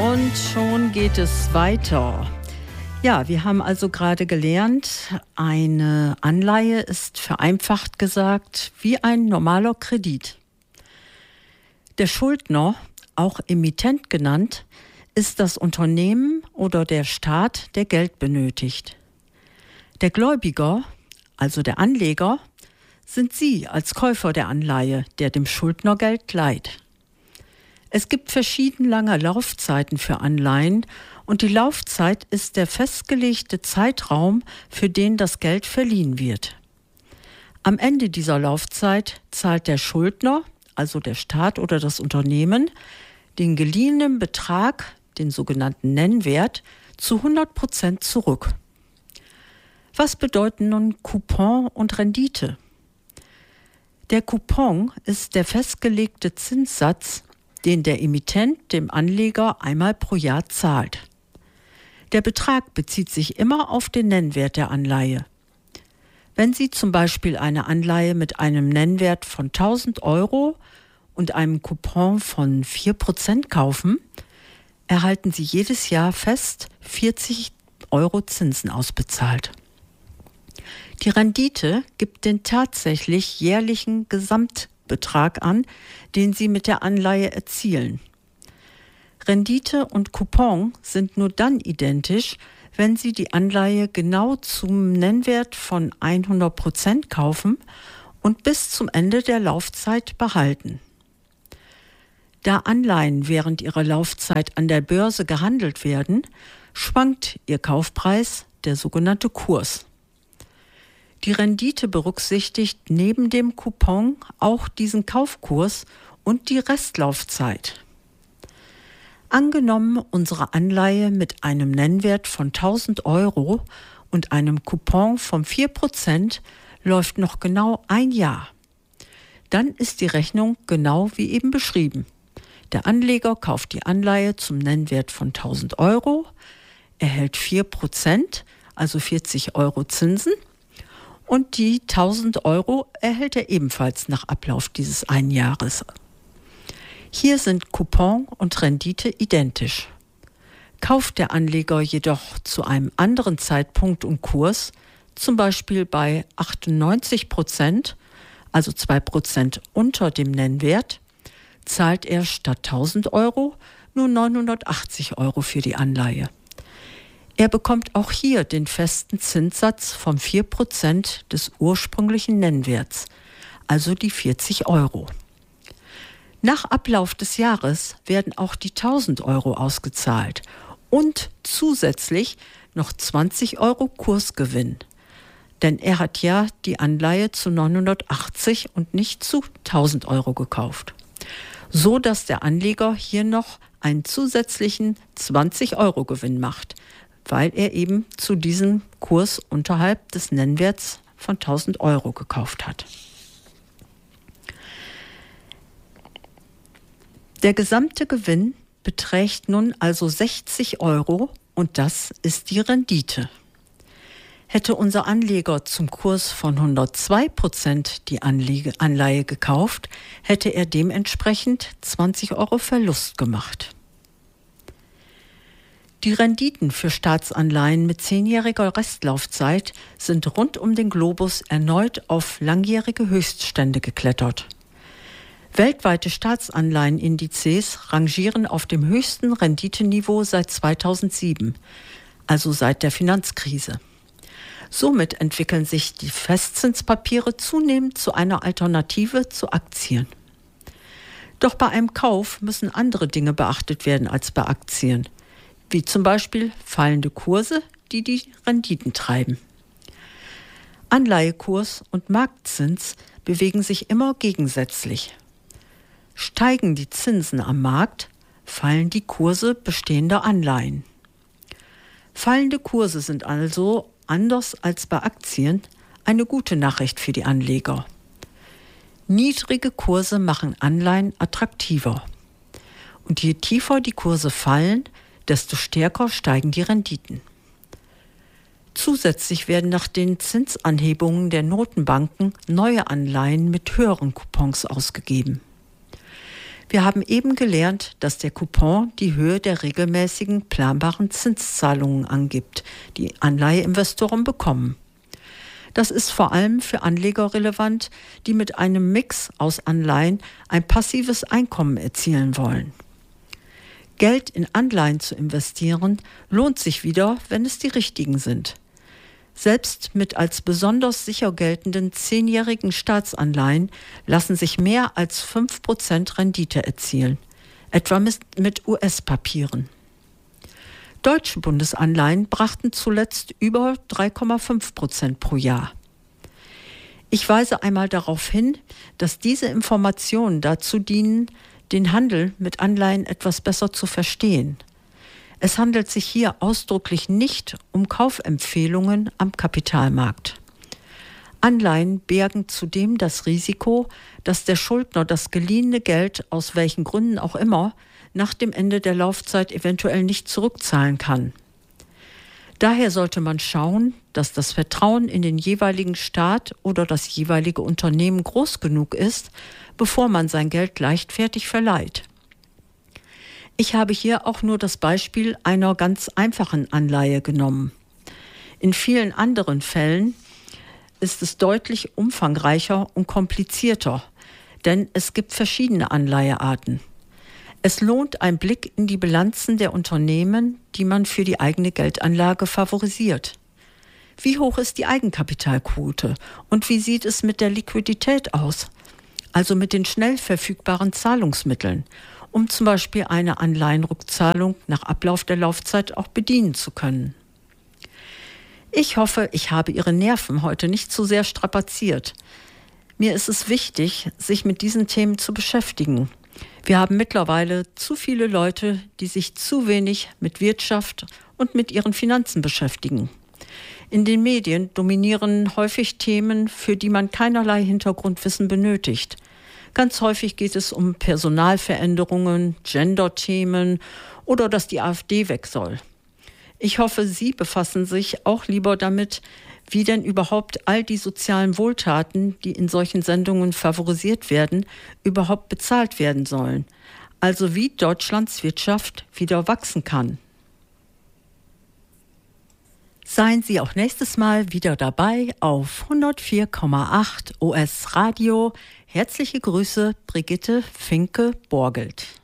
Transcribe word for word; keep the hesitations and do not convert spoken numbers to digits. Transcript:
Und schon geht es weiter. Ja, wir haben also gerade gelernt, eine Anleihe ist vereinfacht gesagt wie ein normaler Kredit. Der Schuldner, auch Emittent genannt, ist das Unternehmen oder der Staat, der Geld benötigt. Der Gläubiger, also der Anleger, sind Sie als Käufer der Anleihe, der dem Schuldner Geld leiht. Es gibt verschieden lange Laufzeiten für Anleihen und die Laufzeit ist der festgelegte Zeitraum, für den das Geld verliehen wird. Am Ende dieser Laufzeit zahlt der Schuldner, also der Staat oder das Unternehmen, den geliehenen Betrag, den sogenannten Nennwert, zu hundert Prozent zurück. Was bedeuten nun Coupon und Rendite? Der Coupon ist der festgelegte Zinssatz, den der Emittent dem Anleger einmal pro Jahr zahlt. Der Betrag bezieht sich immer auf den Nennwert der Anleihe. Wenn Sie zum Beispiel eine Anleihe mit einem Nennwert von tausend Euro und einem Coupon von vier Prozent kaufen, erhalten Sie jedes Jahr fest vierzig Euro Zinsen ausbezahlt. Die Rendite gibt den tatsächlich jährlichen Gesamtbetrag an, den Sie mit der Anleihe erzielen. Rendite und Coupon sind nur dann identisch, wenn Sie die Anleihe genau zum Nennwert von hundert Prozent kaufen und bis zum Ende der Laufzeit behalten. Da Anleihen während ihrer Laufzeit an der Börse gehandelt werden, schwankt ihr Kaufpreis, der sogenannte Kurs. Die Rendite berücksichtigt neben dem Coupon auch diesen Kaufkurs und die Restlaufzeit. Angenommen, unsere Anleihe mit einem Nennwert von tausend Euro und einem Coupon von vier Prozent läuft noch genau ein Jahr. Dann ist die Rechnung genau wie eben beschrieben. Der Anleger kauft die Anleihe zum Nennwert von tausend Euro, erhält vier Prozent, also vierzig Euro Zinsen, und die tausend Euro erhält er ebenfalls nach Ablauf dieses einen Jahres. Hier sind Coupon und Rendite identisch. Kauft der Anleger jedoch zu einem anderen Zeitpunkt und Kurs, zum Beispiel bei achtundneunzig Prozent, also zwei Prozent unter dem Nennwert, zahlt er statt tausend Euro nur neunhundertachtzig Euro für die Anleihe. Er bekommt auch hier den festen Zinssatz von vier Prozent des ursprünglichen Nennwerts, also die vierzig Euro. Nach Ablauf des Jahres werden auch die tausend Euro ausgezahlt und zusätzlich noch zwanzig Euro Kursgewinn. Denn er hat ja die Anleihe zu neunhundertachtzig und nicht zu tausend Euro gekauft. So dass der Anleger hier noch einen zusätzlichen zwanzig Euro Gewinn macht, weil er eben zu diesem Kurs unterhalb des Nennwerts von tausend Euro gekauft hat. Der gesamte Gewinn beträgt nun also sechzig Euro und das ist die Rendite. Hätte unser Anleger zum Kurs von hundertzwei Prozent die Anlege, Anleihe gekauft, hätte er dementsprechend zwanzig Euro Verlust gemacht. Die Renditen für Staatsanleihen mit zehnjähriger Restlaufzeit sind rund um den Globus erneut auf langjährige Höchststände geklettert. Weltweite Staatsanleihenindizes rangieren auf dem höchsten Renditeniveau seit zweitausendsieben, also seit der Finanzkrise. Somit entwickeln sich die Festzinspapiere zunehmend zu einer Alternative zu Aktien. Doch bei einem Kauf müssen andere Dinge beachtet werden als bei Aktien, wie zum Beispiel fallende Kurse, die die Renditen treiben. Anleihekurs und Marktzins bewegen sich immer gegensätzlich. Steigen die Zinsen am Markt, fallen die Kurse bestehender Anleihen. Fallende Kurse sind also, anders als bei Aktien, eine gute Nachricht für die Anleger. Niedrige Kurse machen Anleihen attraktiver. Und je tiefer die Kurse fallen, desto stärker steigen die Renditen. Zusätzlich werden nach den Zinsanhebungen der Notenbanken neue Anleihen mit höheren Coupons ausgegeben. Wir haben eben gelernt, dass der Coupon die Höhe der regelmäßigen planbaren Zinszahlungen angibt, die Anleiheinvestoren bekommen. Das ist vor allem für Anleger relevant, die mit einem Mix aus Anleihen ein passives Einkommen erzielen wollen. Geld in Anleihen zu investieren lohnt sich wieder, wenn es die richtigen sind. Selbst mit als besonders sicher geltenden zehnjährigen Staatsanleihen lassen sich mehr als fünf Prozent Rendite erzielen, etwa mit U S-Papieren. Deutsche Bundesanleihen brachten zuletzt über drei Komma fünf Prozent pro Jahr. Ich weise einmal darauf hin, dass diese Informationen dazu dienen, den Handel mit Anleihen etwas besser zu verstehen. Es handelt sich hier ausdrücklich nicht um Kaufempfehlungen am Kapitalmarkt. Anleihen bergen zudem das Risiko, dass der Schuldner das geliehene Geld, aus welchen Gründen auch immer, nach dem Ende der Laufzeit eventuell nicht zurückzahlen kann. Daher sollte man schauen, dass das Vertrauen in den jeweiligen Staat oder das jeweilige Unternehmen groß genug ist, bevor man sein Geld leichtfertig verleiht. Ich habe hier auch nur das Beispiel einer ganz einfachen Anleihe genommen. In vielen anderen Fällen ist es deutlich umfangreicher und komplizierter, denn es gibt verschiedene Anleihearten. Es lohnt ein Blick in die Bilanzen der Unternehmen, die man für die eigene Geldanlage favorisiert. Wie hoch ist die Eigenkapitalquote und wie sieht es mit der Liquidität aus, also mit den schnell verfügbaren Zahlungsmitteln, um zum Beispiel eine Anleihenrückzahlung nach Ablauf der Laufzeit auch bedienen zu können. Ich hoffe, ich habe Ihre Nerven heute nicht zu sehr strapaziert. Mir ist es wichtig, sich mit diesen Themen zu beschäftigen. Wir haben mittlerweile zu viele Leute, die sich zu wenig mit Wirtschaft und mit ihren Finanzen beschäftigen. In den Medien dominieren häufig Themen, für die man keinerlei Hintergrundwissen benötigt. Ganz häufig geht es um Personalveränderungen, Gender-Themen oder dass die AfD weg soll. Ich hoffe, Sie befassen sich auch lieber damit, wie denn überhaupt all die sozialen Wohltaten, die in solchen Sendungen favorisiert werden, überhaupt bezahlt werden sollen. Also wie Deutschlands Wirtschaft wieder wachsen kann. Seien Sie auch nächstes Mal wieder dabei auf hundertvier Komma acht O S Radio. Herzliche Grüße, Brigitte Finke-Borgelt.